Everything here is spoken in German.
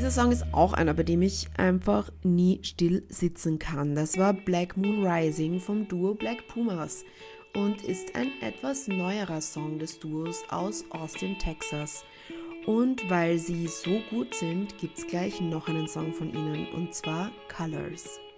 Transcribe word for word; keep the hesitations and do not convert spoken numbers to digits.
Dieser Song ist auch einer, bei dem ich einfach nie still sitzen kann. Das war Black Moon Rising vom Duo Black Pumas und ist ein etwas neuerer Song des Duos aus Austin, Texas. Und weil sie so gut sind, gibt's gleich noch einen Song von ihnen, und zwar Colors.